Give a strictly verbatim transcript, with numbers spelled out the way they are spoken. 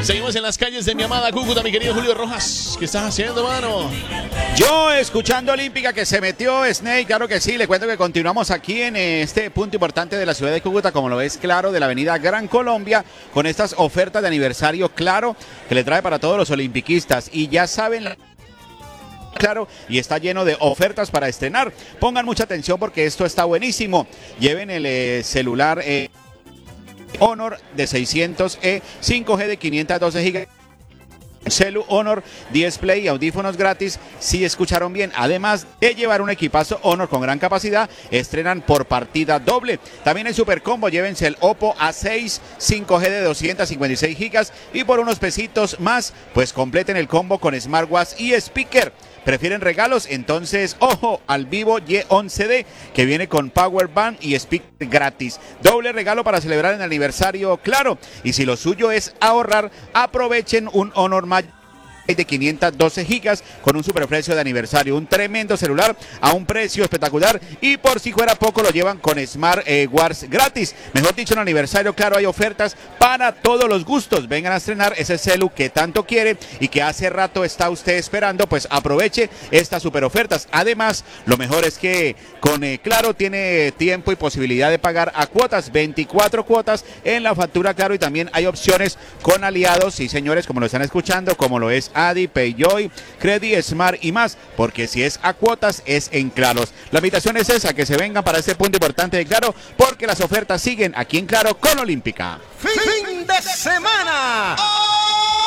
Seguimos en las calles de mi amada Cúcuta, mi querido Julio Rojas. ¿Qué estás haciendo, mano? Yo escuchando Olímpica que se metió Snake, claro que sí, le cuento que continuamos aquí en este punto importante de la ciudad de Cúcuta, como lo ves Claro, de la avenida Gran Colombia, con estas ofertas de aniversario Claro, que le trae para todos los olimpiquistas. Y ya saben, Claro, y está lleno de ofertas para estrenar. Pongan mucha atención porque esto está buenísimo. Lleven el eh, celular eh, Honor de seiscientos E, cinco G de quinientos doce gigas. Celu Honor diez Play y audífonos gratis, si escucharon bien. Además de llevar un equipazo Honor con gran capacidad, estrenan por partida doble. También en Super Combo llévense el Oppo A seis cinco G de doscientos cincuenta y seis gigas y por unos pesitos más, pues completen el combo con smartwatch y speaker. ¿Prefieren regalos? Entonces, ojo al Vivo Y once D, que viene con Power Band y speaker gratis. Doble regalo para celebrar el aniversario Claro. Y si lo suyo es ahorrar, aprovechen un Honor Magic de quinientos doce gigas con un superprecio de aniversario, un tremendo celular a un precio espectacular y por si fuera poco lo llevan con Smart eh, Wars gratis. Mejor dicho, en aniversario Claro hay ofertas para todos los gustos. Vengan a estrenar ese celu que tanto quiere y que hace rato está usted esperando, pues aproveche estas super ofertas. Además, lo mejor es que con eh, Claro tiene tiempo y posibilidad de pagar a cuotas, veinticuatro cuotas en la factura Claro, y también hay opciones con aliados, sí señores, como lo están escuchando, como lo es Adi, Payjoy, Credit, Smart y más, porque si es a cuotas es en Claros. La invitación es esa, que se vengan para este punto importante de Claro, porque las ofertas siguen aquí en Claro con Olímpica. Fin de semana.